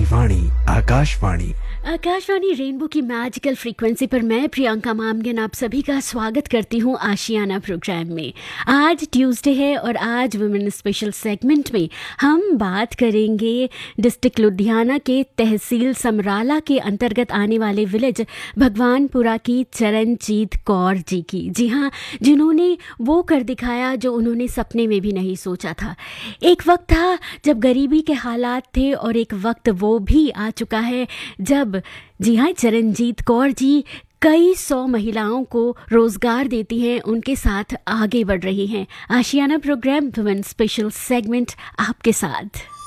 की वाणी आकाशवाणी। आकाशवाणी रेनबो की magical frequency पर मैं प्रियंका मामगन आप सभी का स्वागत करती हूँ आशियाना प्रोग्राम में। आज ट्यूसडे है और आज वुमेन स्पेशल सेगमेंट में हम बात करेंगे डिस्ट्रिक्ट लुधियाना के तहसील समराला के अंतर्गत आने वाले विलेज भगवानपुरा की चरणजीत कौर जी की। जी हाँ, जिन्होंने वो कर दिखाया जो उन्होंने सपने में भी नहीं सोचा था। एक वक्त था जब गरीबी के हालात थे और एक वक्त वो भी आ चुका है जब जी हाँ चरणजीत कौर जी कई 100 महिलाओं को रोजगार देती हैं, उनके साथ आगे बढ़ रही हैं। आशियाना प्रोग्राम वुमेन स्पेशल सेगमेंट आपके साथ।